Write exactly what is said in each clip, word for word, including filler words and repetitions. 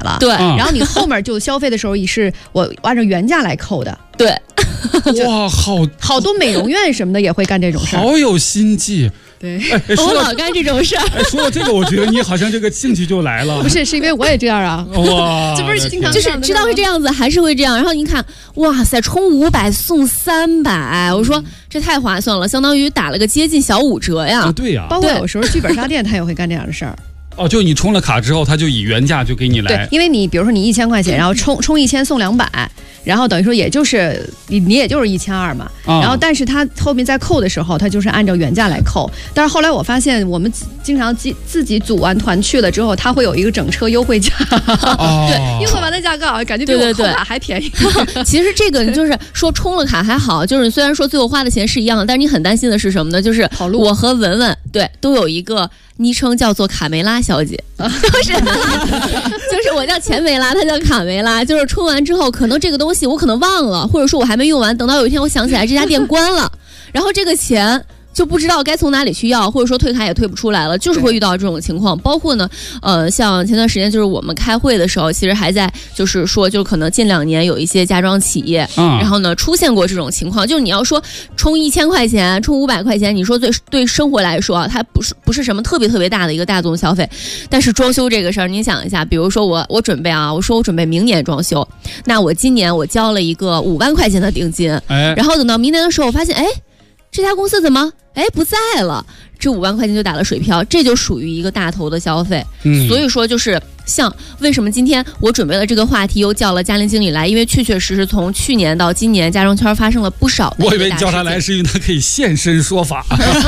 了， 对， 然后你后面就消费的时候也是我按照原价来扣的。 对， 哇，好好多美容院什么的也会干这种事儿， 好有心计。 对， 哎， 我老干这种事儿。 哎，说到这个，我觉得你好像这个兴趣就来了。 不是，是因为我也这样啊。 哇， 这不是经常就是知道是这样子，还是会这样。然后你看，哇塞，充五百送三百，我说这太划算了，相当于打了个接近小五折呀。 啊，对呀。 包括有时候剧本杀店他也会干这样的事儿。 哦，就你充了卡之后，他就以原价就给你来。 对，因为你比如说你一千块钱，然后充充一千送两百，然后等于说也就是你你也就是一千二嘛。 啊、 然后但是他后面再扣的时候，他就是按照原价来扣。但是后来我发现，我们经常自自己组完团去了之后，他会有一个整车优惠价。 哦、 对，优惠完的价格好像感觉比我扣卡还便宜。 对对对其实这个就是说充了卡还好，就是虽然说最后花的钱是一样的，但是你很担心的是什么呢？就是我和文文对都有一个昵称叫做卡梅拉小姐，就是就是我叫钱梅拉，她叫卡梅拉。就是充完之后，可能这个东西我可能忘了，或者说我还没用完，等到有一天我想起来这家店关了，然后这个钱就不知道该从哪里去要，或者说退卡也退不出来了，就是会遇到这种情况。包括呢，呃，像前段时间就是我们开会的时候，其实还在就是说，就可能近两年有一些家装企业，嗯，然后呢出现过这种情况，就是你要说充一千块钱，充五百块钱，你说对对生活来说啊，它不是不是什么特别特别大的一个大宗消费，但是装修这个事儿，你想一下，比如说我我准备啊，我说我准备明年装修，那我今年我交了一个五万块钱的定金，哎，然后等到明年的时候，我发现哎。这家公司怎么哎不在了？这五万块钱就打了水漂，这就属于一个大头的消费。嗯，所以说就是像为什么今天我准备了这个话题，又叫了嘉玲经理来，因为确确实实从去年到今年，家装圈发生了不少的。 我以为叫他来是因为他可以现身说法。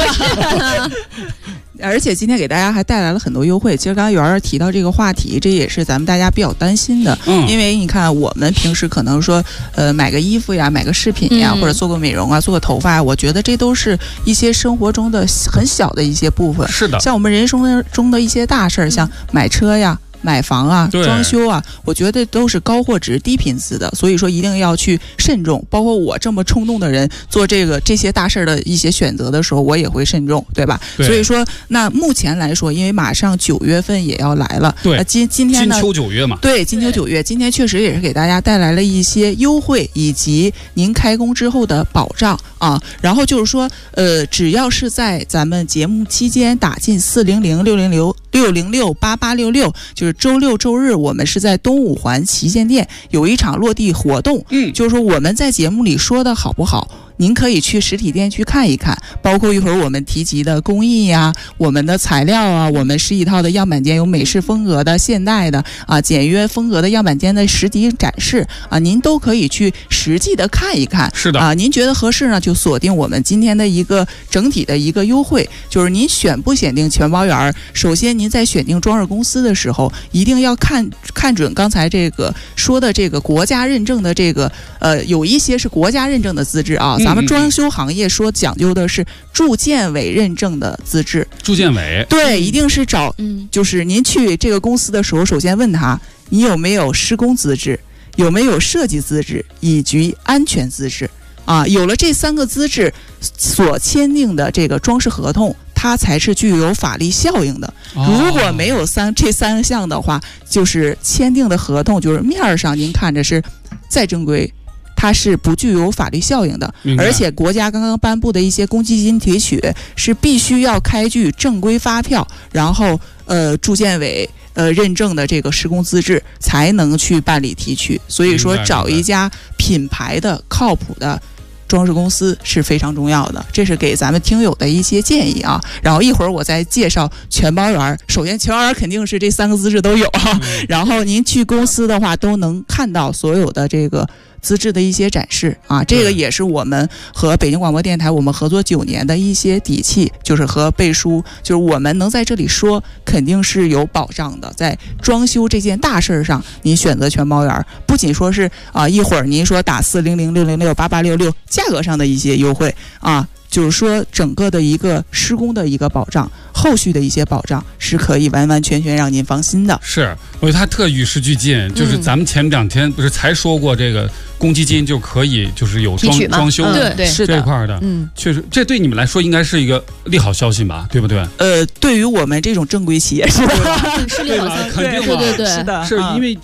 而且今天给大家还带来了很多优惠。其实刚刚圆儿提到这个话题，这也是咱们大家比较担心的。嗯，因为你看我们平时可能说，呃，买个衣服呀，买个饰品呀，嗯、或者做个美容啊，做个头发，我觉得这都是一些生活中的很小的一些部分。 是的， 像我们人生中的一些大事儿，像买车呀。买房啊，装修啊，我觉得都是高货值、低频次的，所以说一定要去慎重。包括我这么冲动的人做这个这些大事的一些选择的时候，我也会慎重，对吧？对。所以说，那目前来说，因为马上九月份也要来了， 对， 今今天呢， 金秋九月嘛， 对，金秋九月，今天确实也是给大家带来了一些优惠，以及您开工之后的保障啊。然后就是说，呃，只要是在咱们节目期间打进四零零六零六六零六八八六六，就是。周六周日我们是在东五环旗舰店有一场落地活动，嗯，就是说我们在节目里说的好不好，您可以去实体店去看一看，包括一会儿我们提及的工艺呀、我们的材料啊，我们是一套的样板间，有美式风格的、现代的啊、简约风格的样板间的实体展示啊，您都可以去实际的看一看。 是的啊，您觉得合适呢，就锁定我们今天的一个整体的一个优惠，就是您选不选定全包园，首先您在选定装饰公司的时候，一定要看看准刚才这个说的这个国家认证的这个呃，有一些是国家认证的资质啊。咱们装修行业说讲究的是住建委认证的资质， 住建委对，一定是找， 嗯， 就是您去这个公司的时候，首先问他你有没有施工资质，有没有设计资质，以及安全资质啊。有了这三个资质所签订的这个装饰合同，它才是具有法律效应的。如果没有三这三项的话，就是签订的合同，就是面上您看着是再正规，它是不具有法律效应的。而且国家刚刚颁布的一些公积金提取是必须要开具正规发票，然后呃住建委呃认证的这个施工资质才能去办理提取。所以说找一家品牌的靠谱的装饰公司是非常重要的，这是给咱们听友的一些建议啊。然后一会儿我再介绍全包园。首先全包园肯定是这三个资质都有啊，然后您去公司的话都能看到所有的这个资质的一些展示啊，这个也是我们和北京广播电台我们合作九年的一些底气，就是和背书，就是我们能在这里说肯定是有保障的。在装修这件大事上，您选择全包园，不仅说是啊，一会儿您说打四零零六零六八八六六价格上的一些优惠啊，就是说整个的一个施工的一个保障，后续的一些保障是可以完完全全让您放心的。 是，我觉得它特与时俱进，就是咱们前两天不是才说过这个公积金就可以就是有装装修对对是这块的，嗯，确实这对你们来说应该是一个利好消息吧，对不对？ 呃，对于我们这种正规企业是的， 是利好消息， 肯定对对对， 是的， 是因为